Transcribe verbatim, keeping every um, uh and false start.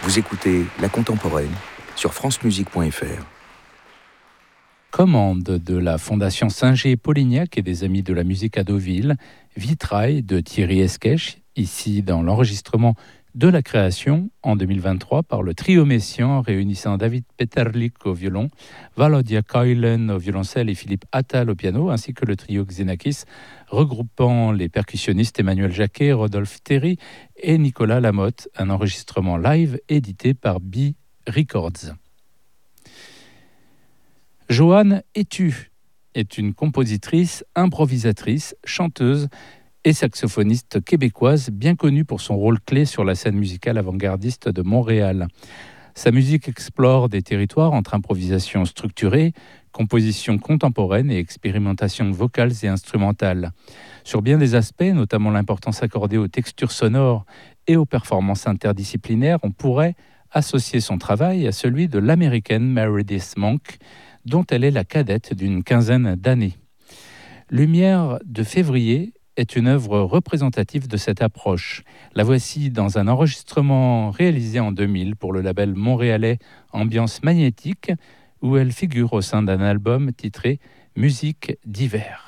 Vous écoutez La Contemporaine sur francemusique point f r. Commande de la Fondation Singer-Polignac et des Amis de la musique à Deauville, Vitrail de Thierry Esquèche, ici dans l'enregistrement de la création en deux mille vingt-trois par le trio messian réunissant David Peterlik au violon, Valodia Keulen au violoncelle et Philippe Attal au piano, ainsi que le trio Xenakis regroupant les percussionnistes Emmanuel Jacquet, Rodolphe Terry et Nicolas Lamotte, un enregistrement live édité par B Records. Joanne Etu est une compositrice, improvisatrice, chanteuse et saxophoniste québécoise bien connue pour son rôle clé sur la scène musicale avant-gardiste de Montréal. Sa musique explore des territoires entre improvisation structurée, composition contemporaine et expérimentation vocales et instrumentales. Sur bien des aspects, notamment l'importance accordée aux textures sonores et aux performances interdisciplinaires, on pourrait associer son travail à celui de l'américaine Meredith Monk, dont elle est la cadette d'une quinzaine d'années. Lumière de février est une œuvre représentative de cette approche. La voici dans un enregistrement réalisé en deux mille pour le label montréalais Ambiance Magnétique, où elle figure au sein d'un album titré Musique d'hiver.